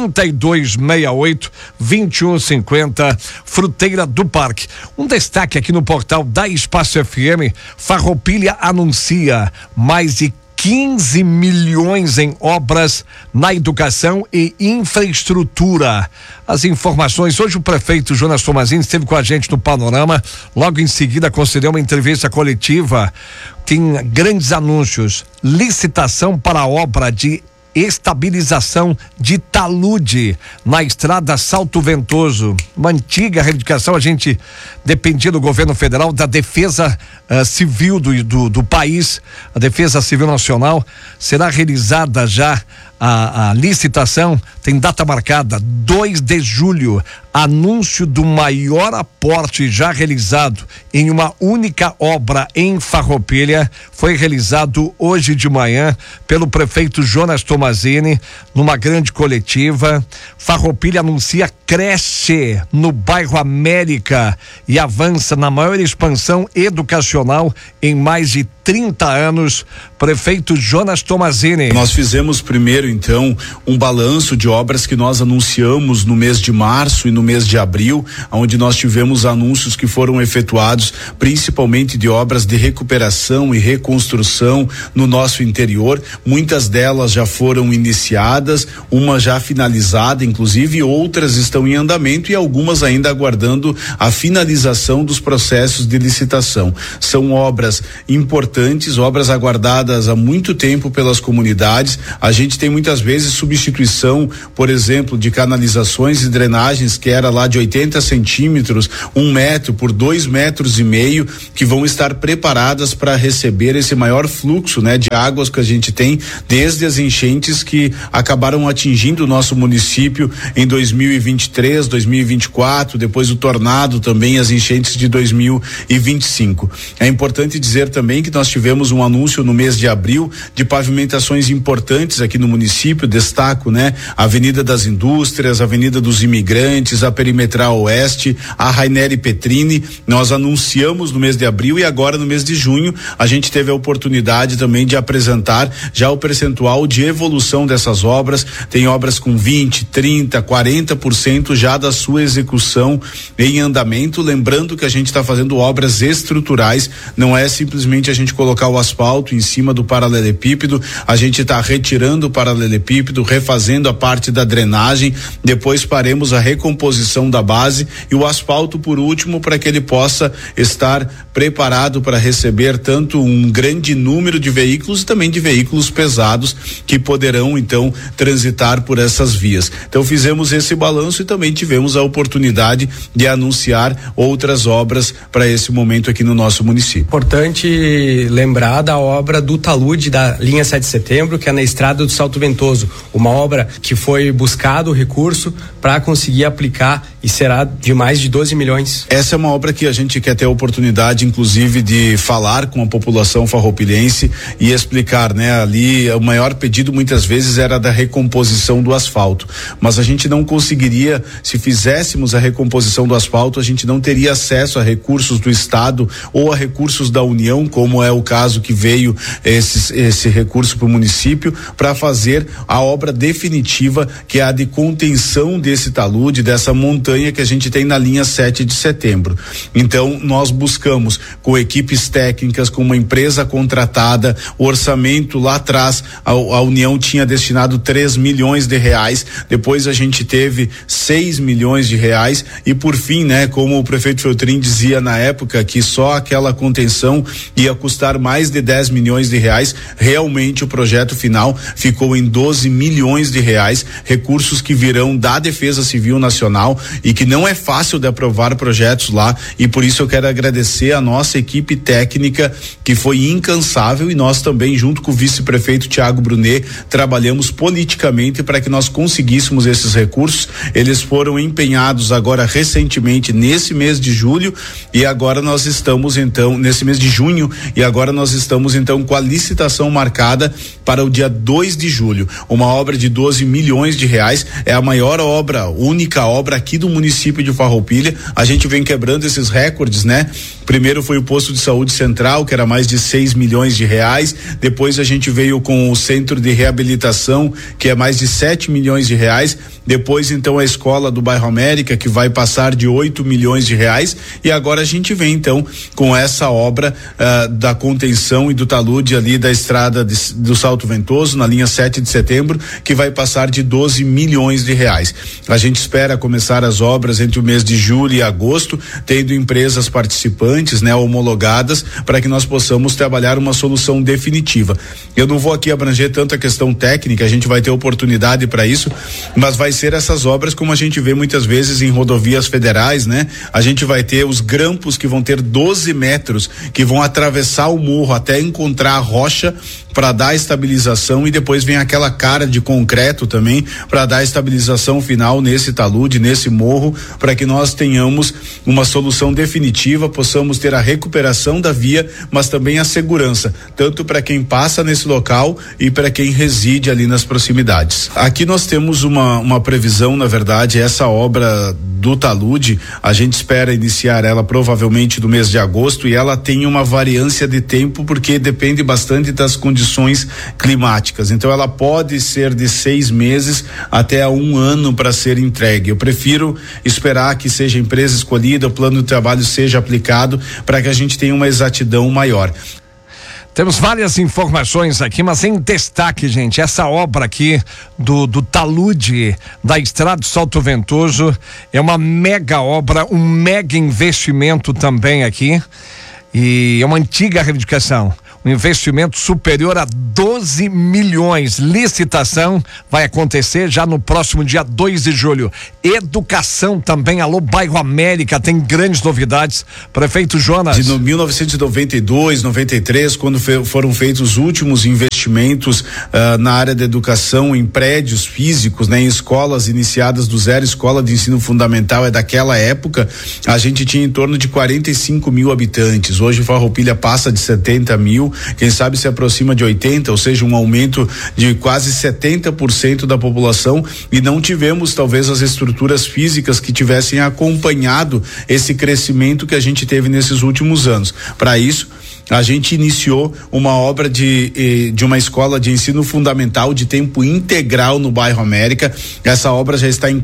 3268-2150. Fruteira do Parque. Um destaque aqui no portal da Espaço FM: Farroupilha anuncia mais de 15 milhões em obras na educação e infraestrutura. As informações: hoje o prefeito Jonas Tomazini esteve com a gente no Panorama, logo em seguida concedeu uma entrevista coletiva. Tem grandes anúncios: licitação para a obra de estabilização de talude na estrada Salto Ventoso. Uma antiga reivindicação, a gente dependia do governo federal, da defesa Civil do país, a Defesa Civil Nacional. Será realizada já a licitação, tem data marcada 2 de julho. Anúncio do maior aporte já realizado em uma única obra em Farroupilha foi realizado hoje de manhã pelo prefeito Jonas Tomazini numa grande coletiva. Farroupilha anuncia creche no bairro América e avança na maior expansão educacional em mais de 30 anos. Prefeito Jonas Tomazini. Nós fizemos primeiro então um balanço de obras que nós anunciamos no mês de março e no mês de abril, onde nós tivemos anúncios que foram efetuados principalmente de obras de recuperação e reconstrução no nosso interior. Muitas delas já foram iniciadas, uma já finalizada, inclusive outras estão em andamento e algumas ainda aguardando a finalização dos processos de licitação. São obras importantes, obras aguardadas há muito tempo pelas comunidades. A gente tem muitas vezes substituição, por exemplo, de canalizações e drenagens que era lá de 80 centímetros, 1 metro por 2,5 metros, que vão estar preparadas para receber esse maior fluxo, né, de águas que a gente tem desde as enchentes que acabaram atingindo o nosso município em 2023, 2024, depois o tornado também, as enchentes de 2025. É importante dizer também que nós tivemos um anúncio no mês de abril de pavimentações importantes aqui no município. Destaco, né, a Avenida das Indústrias, a Avenida dos Imigrantes, a Perimetral Oeste, a Raineri Petrini. Nós anunciamos no mês de abril e agora no mês de junho a gente teve a oportunidade também de apresentar já o percentual de evolução dessas obras. Tem obras com 20, 30, 40% já da sua execução em andamento. Lembrando que a gente está fazendo obras estruturais, não é simplesmente a gente colocar o asfalto em cima do paralelepípedo, a gente está retirando o paralelepípedo, refazendo a parte da drenagem, depois faremos a recomposição da base e o asfalto por último, para que ele possa estar preparado para receber tanto um grande número de veículos e também de veículos pesados que poderão então transitar por essas vias. Então fizemos esse balanço e também tivemos a oportunidade de anunciar outras obras para esse momento aqui no nosso município. Importante lembrar da obra do talude da linha 7 de setembro, que é na estrada do Salto Ventoso, uma obra que foi buscado o recurso para conseguir aplicar e será de mais de 12 milhões. Essa é uma obra que a gente quer ter a oportunidade, inclusive, de falar com a população farroupilhense e explicar, né? Ali o maior pedido muitas vezes era da recomposição do asfalto, mas a gente não conseguiria, se fizéssemos a recomposição do asfalto, a gente não teria acesso a recursos do estado ou a recursos da União, como é o caso que veio esse recurso para o município, para fazer a obra definitiva, que é a de contenção desse talude, dessa montanha que a gente tem na linha 7 de setembro. Então nós buscamos com equipes técnicas, com uma empresa contratada, o orçamento lá atrás a União tinha destinado 3 milhões de reais, depois a gente teve 6 milhões de reais e por fim, né, como o prefeito Feltrin dizia na época que só aquela contenção ia custar mais de 10 milhões de reais, realmente o projeto final ficou em 12 milhões de reais, recursos que virão da Defesa Civil Nacional e que não é fácil de aprovar projetos lá, e por isso eu quero agradecer a nossa equipe técnica que foi incansável, e nós também, junto com o vice-prefeito Tiago Brunet, trabalhamos politicamente para que nós conseguíssemos esses recursos. Eles foram empenhados agora recentemente nesse mês de julho e agora nós estamos então nesse mês de junho e agora nós estamos então com a licitação marcada para o dia 2 de julho. Uma obra de 12 milhões de reais, é a maior obra, única obra aqui do município de Farroupilha. A gente vem quebrando esses recordes, né? Primeiro foi o posto de saúde central, que era mais de 6 milhões de reais. Depois a gente veio com o centro de reabilitação, que é mais de 7 milhões de reais. Depois então a escola do bairro América, que vai passar de 8 milhões de reais. E agora a gente vem então com essa obra da contenção e do talude ali da estrada do Salto Ventoso, na linha 7 de setembro, que vai passar de 12 milhões de reais. A gente espera começar as obras entre o mês de julho e agosto, tendo empresas participantes, fontes, né, homologadas, para que nós possamos trabalhar uma solução definitiva. Eu não vou aqui abranger tanto a questão técnica, a gente vai ter oportunidade para isso, mas vai ser essas obras como a gente vê muitas vezes em rodovias federais, né? A gente vai ter os grampos que vão ter 12 metros, que vão atravessar o morro até encontrar a rocha para dar estabilização, e depois vem aquela cara de concreto também para dar estabilização final nesse talude, nesse morro, para que nós tenhamos uma solução definitiva, possamos ter a recuperação da via, mas também a segurança, tanto para quem passa nesse local e para quem reside ali nas proximidades. Aqui nós temos uma previsão, na verdade, essa obra do talude, a gente espera iniciar ela provavelmente no mês de agosto, e ela tem uma variância de tempo porque depende bastante das condições climáticas. Então ela pode ser de 6 meses até 1 ano para ser entregue. Eu prefiro esperar que seja a empresa escolhida, o plano de trabalho seja aplicado, para que a gente tenha uma exatidão maior. Temos várias informações aqui, mas em destaque, gente, essa obra aqui do talude da Estrada do Salto Ventoso é uma mega obra, um mega investimento também aqui, e é uma antiga reivindicação. Um investimento superior a 12 milhões. Licitação vai acontecer já no próximo dia 2 de julho. Educação também. Alô, Bairro América, tem grandes novidades. Prefeito Jonas. De 1992, 93, quando foram feitos os últimos investimentos na área da educação, em prédios físicos, né, em escolas iniciadas do zero, escola de ensino fundamental é daquela época, a gente tinha em torno de 45 mil habitantes. Hoje Farroupilha passa de 70 mil, quem sabe se aproxima de 80, ou seja, um aumento de quase 70% da população, e não tivemos talvez as estruturas físicas que tivessem acompanhado esse crescimento que a gente teve nesses últimos anos. Para isso, a gente iniciou uma obra de uma escola de ensino fundamental de tempo integral no bairro América. Essa obra já está em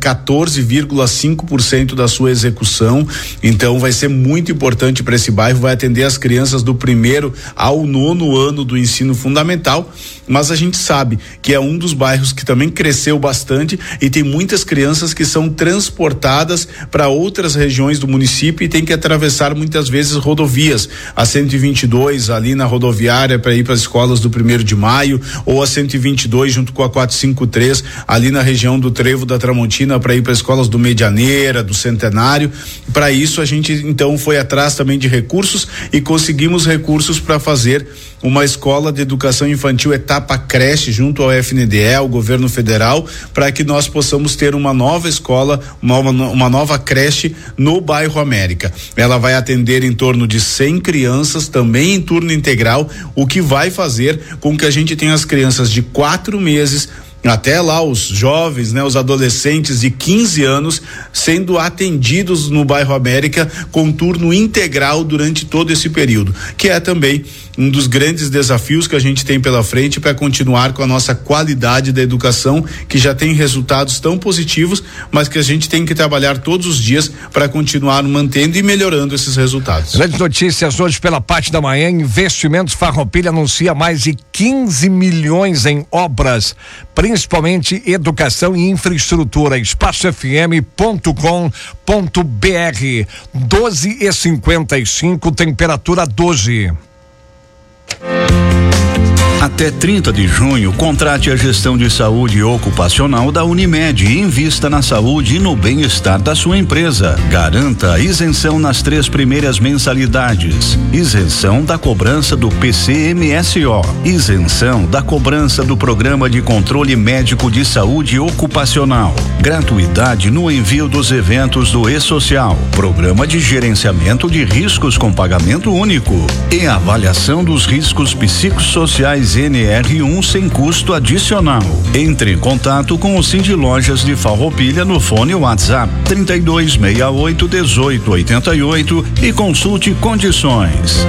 14,5% da sua execução, então vai ser muito importante para esse bairro, vai atender as crianças do 1º ao 9º ano do ensino fundamental, mas a gente sabe que é um dos bairros que também cresceu bastante e tem muitas crianças que são transportadas para outras regiões do município e tem que atravessar muitas vezes rodovias, a 122 ali na rodoviária para ir para as escolas do 1º de Maio, ou a 122 junto com a 453 ali na região do Trevo da Tramontina para ir para as escolas do Medianeira, do Centenário. Para isso a gente então foi atrás também de recursos e conseguimos recursos para fazer uma escola de educação infantil etapa creche junto ao FNDE, ao governo federal, para que nós possamos ter uma nova escola, uma nova creche no bairro América. Ela vai atender em torno de 100 crianças também em turno integral, o que vai fazer com que a gente tenha as crianças de 4 meses até lá os jovens, né, os adolescentes de 15 anos sendo atendidos no bairro América com turno integral durante todo esse período, que é também um dos grandes desafios que a gente tem pela frente para continuar com a nossa qualidade da educação, que já tem resultados tão positivos, mas que a gente tem que trabalhar todos os dias para continuar mantendo e melhorando esses resultados. Grandes notícias hoje pela parte da manhã. Investimentos Farroupilha anuncia mais de 15 milhões em obras, principalmente educação e infraestrutura. espacofm.com.br. 12:55, temperatura 12. Até 30 de junho, contrate a gestão de saúde ocupacional da Unimed e invista na saúde e no bem-estar da sua empresa. Garanta isenção nas 3 primeiras mensalidades, isenção da cobrança do PCMSO, isenção da cobrança do Programa de Controle Médico de Saúde Ocupacional, gratuidade no envio dos eventos do E-Social, Programa de Gerenciamento de Riscos com Pagamento Único e avaliação dos riscos psicossociais NR1 sem custo adicional. Entre em contato com o Cindy Lojas de Farroupilha no fone WhatsApp 3268-1888 e consulte condições.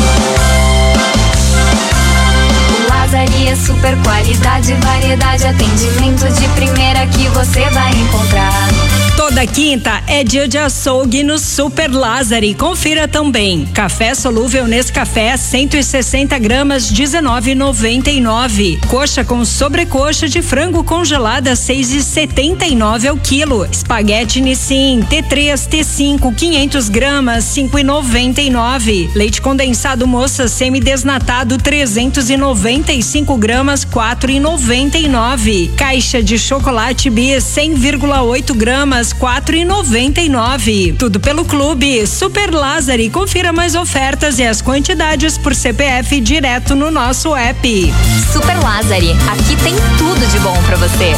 Lazaria super qualidade, variedade, atendimento de primeira que você vai encontrar. Toda quinta é dia de açougue no Super Lázari. Confira também. Café solúvel Nescafé 160 gramas 19,99. Coxa com sobrecoxa de frango congelada 6,79 ao quilo. Espaguete Nissin T3 T5 500 gramas 5,99. Leite condensado Moça semidesnatado 395 gramas 4,99. Caixa de chocolate Bis 100,8 gramas 4,99. Tudo pelo Clube Super Lázari. Confira mais ofertas e as quantidades por CPF direto no nosso app. Super Lázari, aqui tem tudo de bom pra você.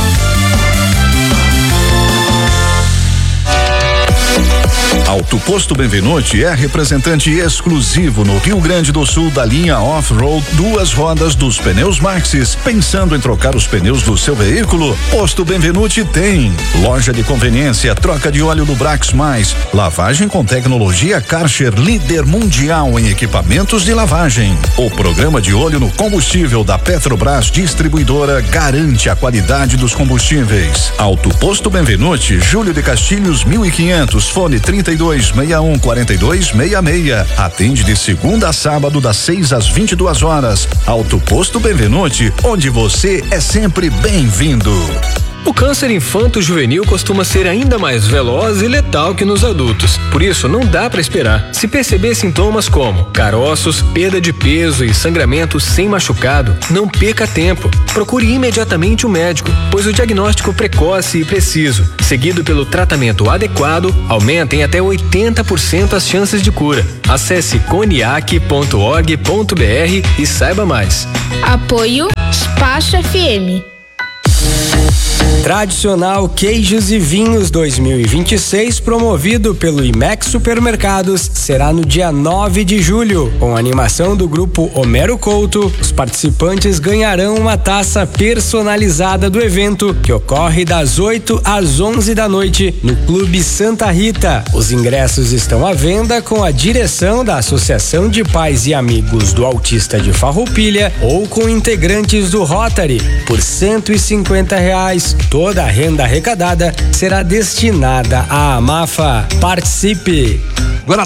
Auto Posto Benvenuti é representante exclusivo no Rio Grande do Sul da linha Off-Road duas rodas dos pneus Maxxis. Pensando em trocar os pneus do seu veículo? Posto Benvenuti tem loja de conveniência, troca de óleo do Brax Mais, lavagem com tecnologia Karcher, líder mundial em equipamentos de lavagem. O programa de olho no combustível da Petrobras Distribuidora garante a qualidade dos combustíveis. Auto Posto Benvenuti, Júlio de Castilhos 1500, fone 3261-4266. Atende de segunda a sábado das 6 às 22 horas. Auto Posto Benvenuti, onde você é sempre bem-vindo. O câncer infanto-juvenil costuma ser ainda mais veloz e letal que nos adultos. Por isso, não dá para esperar. Se perceber sintomas como caroços, perda de peso e sangramento sem machucado, não perca tempo. Procure imediatamente o médico, pois o diagnóstico precoce e preciso, seguido pelo tratamento adequado, aumenta em até 80% as chances de cura. Acesse coniac.org.br e saiba mais. Apoio Spacho FM. Tradicional Queijos e Vinhos 2026, promovido pelo IMEX Supermercados, será no dia 9 de julho. Com a animação do grupo Homero Couto, os participantes ganharão uma taça personalizada do evento, que ocorre das 8 às 11 da noite no Clube Santa Rita. Os ingressos estão à venda com a direção da Associação de Pais e Amigos do Autista de Farroupilha ou com integrantes do Rotary por R$150. Toda a renda arrecadada será destinada à AMAFA. Participe! Agora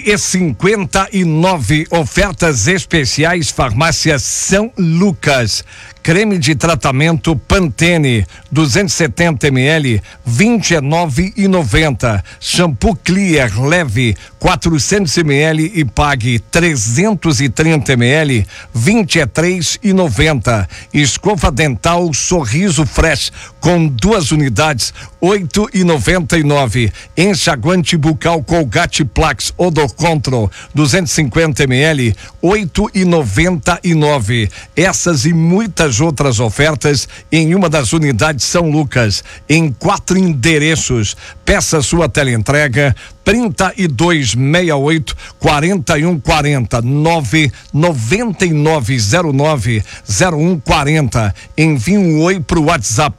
12h59, ofertas especiais Farmácia São Lucas. Creme de tratamento Pantene 270 ml 29,90. Shampoo Clear leve 400 ml e pague 330 ml 23,90. Escova dental Sorriso Fresh com 2 unidades 8,99. Enxaguante bucal Colgate Plax Odor Control 250 ml 8,99. Essas e muitas outras ofertas em uma das unidades São Lucas, em 4 endereços. Peça sua teleentrega 3268-4140 99909-0140. Envie um oi pro WhatsApp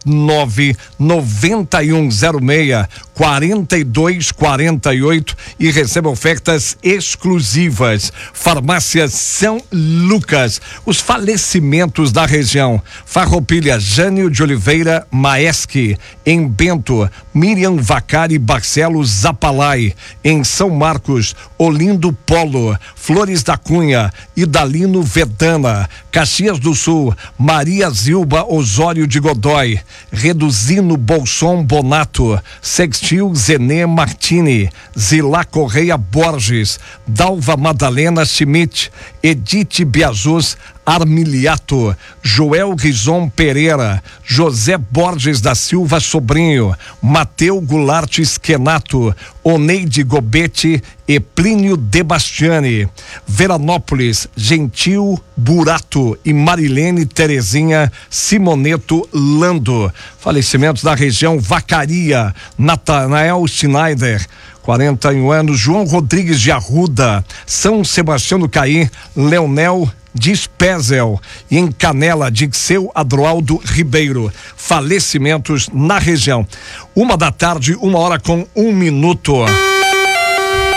99106-4248 e receba ofertas exclusivas. Farmácia São Lucas. Os falecimentos da região: Farroupilha, Jânio de Oliveira Maeschi. Em Bento, Miriam Vacari Barcelos Zapalai. Em São Marcos, Olindo Polo, Flores da Cunha, Idalino Vedana. Caxias do Sul, Maria Zilba Osório de Godói, Reduzino Bolson Bonato, Sextil Zenê Martini, Zilá Correia Borges, Dalva Madalena Schmidt, Edith Biazus Armiliato, Joel Rison Pereira, José Borges da Silva Sobrinho, Mateu Goulart Esquenato, Oneide Gobete e Plínio De Bastiani. Veranópolis, Gentil Burato e Marilene Terezinha Simoneto Lando. Falecimentos da região: Vacaria, Natanael Schneider, 41 anos, João Rodrigues de Arruda, São Sebastião do Caí, Leonel Dispezel, e em Canela, Dixeu Adroaldo Ribeiro. Falecimentos na região. 1 da tarde, 1h01.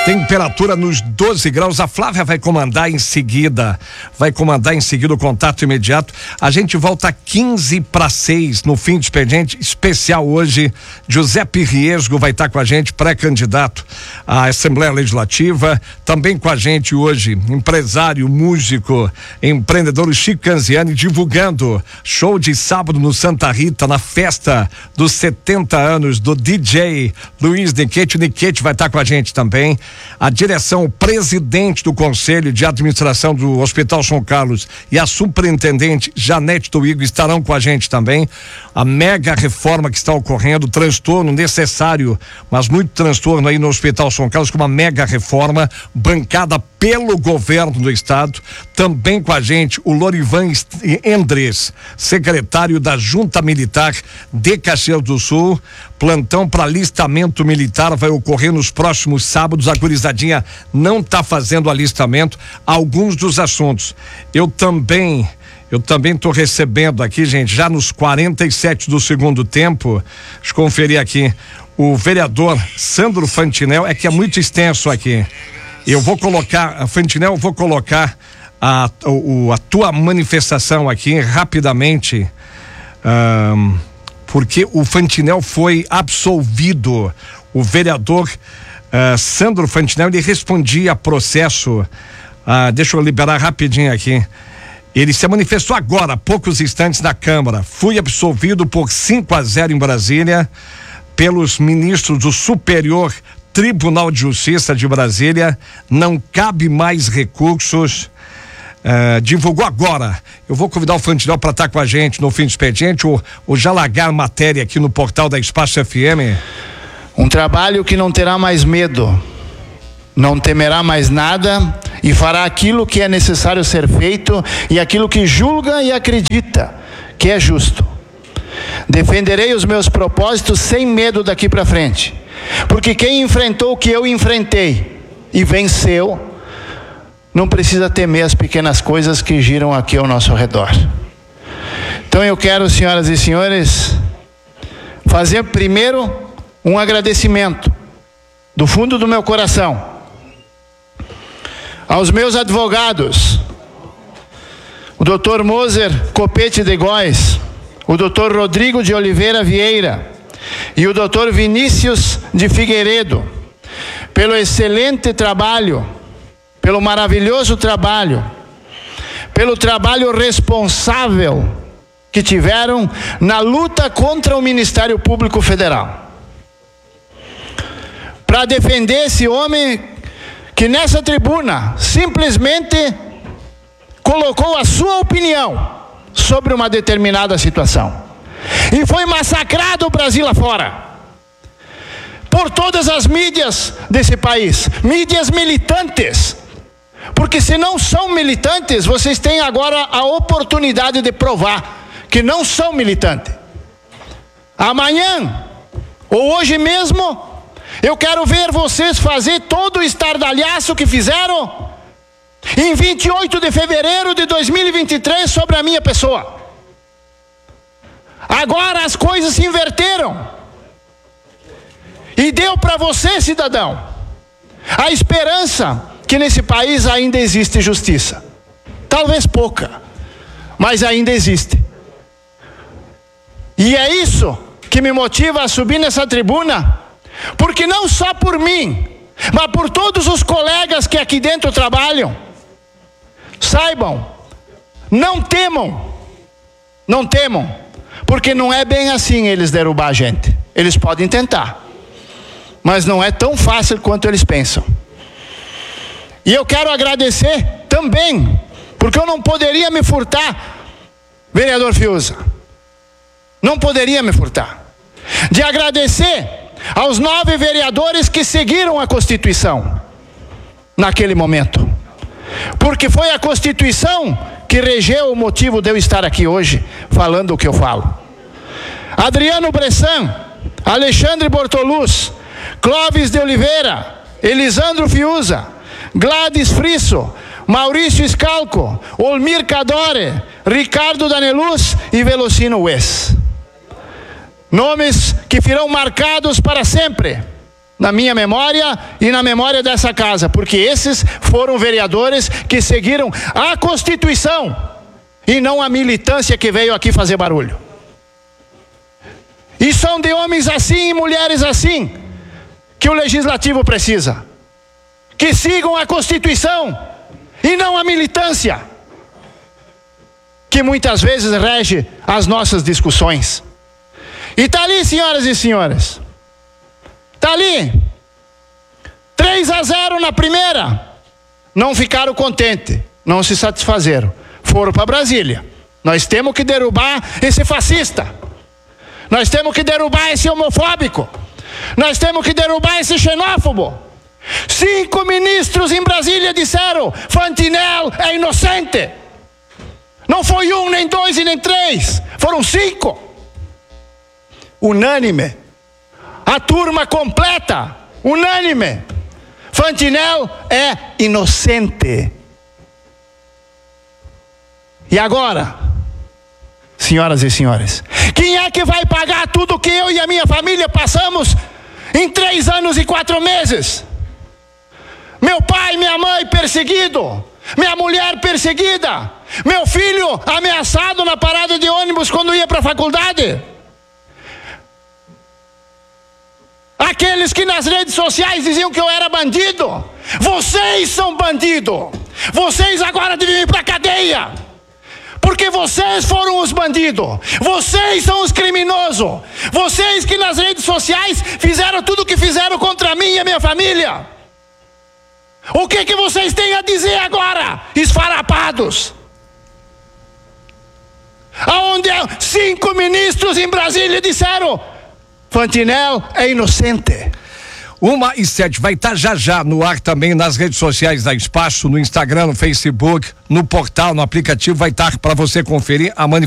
Temperatura nos 12 graus. A Flávia vai comandar em seguida o contato imediato. A gente volta 15:06 no fim do expediente especial hoje. Giuseppe Riesgo vai estar com a gente, pré-candidato à Assembleia Legislativa. Também com a gente hoje, empresário, músico, empreendedor Chico Canziani, divulgando show de sábado no Santa Rita, na festa dos 70 anos do DJ Luiz Niquete. O Niquete vai estar com a gente também. A direção, o presidente do Conselho de Administração do Hospital São Carlos e a superintendente Janete Tuigo estarão com a gente também. A mega reforma que está ocorrendo, transtorno necessário, mas muito transtorno aí no Hospital São Carlos, com uma mega reforma bancada pelo governo do estado. Também com a gente o Lorivan Endres, secretário da Junta Militar de Caxias do Sul. Plantão para alistamento militar vai ocorrer nos próximos sábados. A gurizadinha não está fazendo alistamento. Alguns dos assuntos. Eu também estou recebendo aqui, gente, já nos 47 do segundo tempo. Deixa eu conferir aqui. O vereador Sandro Fantinel, é que é muito extenso aqui. Eu vou colocar, Fantinel, eu vou colocar a tua manifestação aqui rapidamente. Porque o Fantinel foi absolvido. O vereador Sandro Fantinel, ele respondia a processo. Deixa eu liberar rapidinho aqui. Ele se manifestou agora, há poucos instantes, na Câmara. Fui absolvido por 5-0 em Brasília pelos ministros do Superior Tribunal de Justiça de Brasília. Não cabe mais recursos. Divulgou agora. Eu vou convidar o Fantinel para estar com a gente no fim do expediente, ou já largar matéria aqui no portal da Espaço FM. Um trabalho que não terá mais medo, não temerá mais nada e fará aquilo que é necessário ser feito e aquilo que julga e acredita que é justo. Defenderei os meus propósitos sem medo daqui para frente, porque quem enfrentou o que eu enfrentei e venceu, não precisa temer as pequenas coisas que giram aqui ao nosso redor. Então eu quero, senhoras e senhores, fazer primeiro um agradecimento do fundo do meu coração aos meus advogados, o Dr. Moser Copete de Góes, o Dr. Rodrigo de Oliveira Vieira e o Dr. Vinícius de Figueiredo, pelo excelente trabalho, pelo maravilhoso trabalho, pelo trabalho responsável que tiveram na luta contra o Ministério Público Federal. Para defender esse homem que nessa tribuna simplesmente colocou a sua opinião sobre uma determinada situação e foi massacrado o Brasil afora por todas as mídias desse país, mídias militantes. Porque se não são militantes, vocês têm agora a oportunidade de provar que não são militantes. Amanhã, ou hoje mesmo, eu quero ver vocês fazer todo o estardalhaço que fizeram em 28 de fevereiro de 2023 sobre a minha pessoa. Agora as coisas se inverteram. E deu para você, cidadão, a esperança que nesse país ainda existe justiça. Talvez pouca, mas ainda existe. E é isso que me motiva a subir nessa tribuna, porque não só por mim, mas por todos os colegas que aqui dentro trabalham, saibam, não temam, porque não é bem assim eles derrubar a gente. Eles podem tentar, mas não é tão fácil quanto eles pensam. E eu quero agradecer também, porque eu não poderia me furtar, vereador Fiuza, não poderia me furtar, de agradecer aos 9 vereadores que seguiram a Constituição naquele momento, porque foi a Constituição que regeu o motivo de eu estar aqui hoje falando o que eu falo. Adriano Bressan, Alexandre Bortoluz, Clóvis de Oliveira, Elisandro Fiuza, Gladys Frisso, Maurício Scalco, Olmir Cadore, Ricardo Daneluz e Velocino Wes. Nomes que firão marcados para sempre na minha memória e na memória dessa casa, porque esses foram vereadores que seguiram a Constituição e não a militância que veio aqui fazer barulho. E são de homens assim e mulheres assim que o Legislativo precisa, que sigam a Constituição e não a militância, que muitas vezes rege as nossas discussões. E está ali, senhoras e senhores, está ali, 3-0 na primeira. Não ficaram contentes, não se satisfazeram, foram para Brasília. Nós temos que derrubar esse fascista, nós temos que derrubar esse homofóbico, nós temos que derrubar esse xenófobo. 5 ministros em Brasília disseram: Fantinel é inocente. Não foi 1, nem 2 e nem 3, foram 5. Unânime. A turma completa, unânime. Fantinel é inocente. E agora, senhoras e senhores, quem é que vai pagar tudo que eu e a minha família passamos em 3 anos e 4 meses? Meu pai e minha mãe perseguido, minha mulher perseguida, meu filho ameaçado na parada de ônibus quando ia para a faculdade. Aqueles que nas redes sociais diziam que eu era bandido, vocês são bandido. Vocês agora devem ir para a cadeia, porque vocês foram os bandidos, vocês são os criminosos, vocês que nas redes sociais fizeram tudo o que fizeram contra mim e a minha família. O que vocês têm a dizer agora, esfarapados? Aonde 5 ministros em Brasília disseram: Fantinel é inocente. 1h07, vai estar já no ar também nas redes sociais da Espaço, no Instagram, no Facebook, no portal, no aplicativo, vai estar para você conferir a manifestação.